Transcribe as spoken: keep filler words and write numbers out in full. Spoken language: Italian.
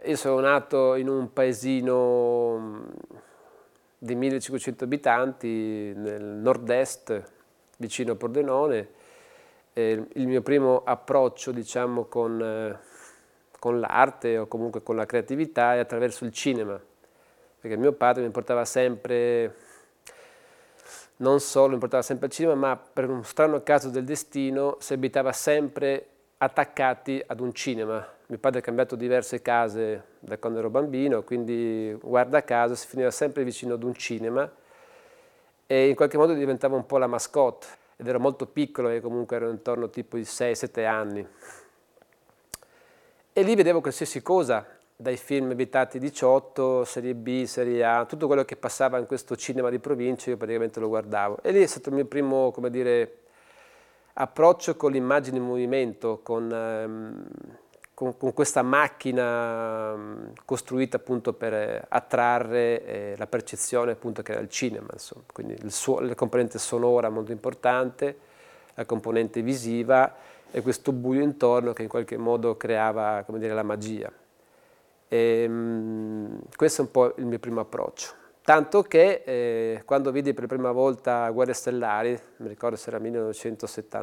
Io sono nato in un paesino di millecinquecento abitanti nel nord-est, vicino a Pordenone. E il mio primo approccio, diciamo, con, eh, con l'arte o comunque con la creatività è attraverso il cinema, perché mio padre mi portava sempre, non solo mi portava sempre al cinema, ma per un strano caso del destino si abitava sempre attaccati ad un cinema. Mio padre ha cambiato diverse case da quando ero bambino, quindi guarda caso si finiva sempre vicino ad un cinema e in qualche modo diventava un po' la mascotte. Ed ero molto piccolo, e comunque ero intorno tipo di sei sette anni. E lì vedevo qualsiasi cosa, dai film vietati diciotto, serie B, serie A, tutto quello che passava in questo cinema di provincia io praticamente lo guardavo. E lì è stato il mio primo, come dire, approccio con l'immagine in movimento, con, ehm, con, con questa macchina ehm, costruita appunto per attrarre eh, la percezione appunto che era il cinema, insomma. Quindi il suo, la componente sonora molto importante, la componente visiva e questo buio intorno che in qualche modo creava, come dire, la magia. E, mh, questo è un po' il mio primo approccio. Tanto che eh, quando vidi per la prima volta Guerre Stellari, mi ricordo se era millenovecentosettanta,